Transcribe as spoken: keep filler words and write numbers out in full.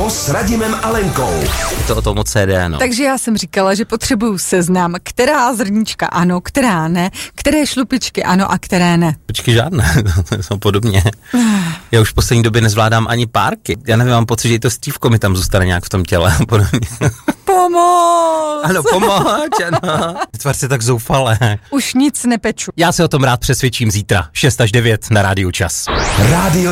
ráno s Radimem a Lenkou. To o tom moc C D, no. Takže já jsem říkala, že potřebuju seznam, která zrníčka ano, která ne, které šlupičky ano a které ne. Počkej, žádné, to jsou podobně. Já už v poslední době nezvládám ani párky. Já nevím, mám pocit, že i to stívko mi tam zůstane nějak v tom těle. Podobně. Pomoc! Ano, pomoč, ano. Tvar se tak zoufale. Už nic nepeču. Já se o tom rád přesvědčím zítra, šest až devět na Rádiu Čas. Rádio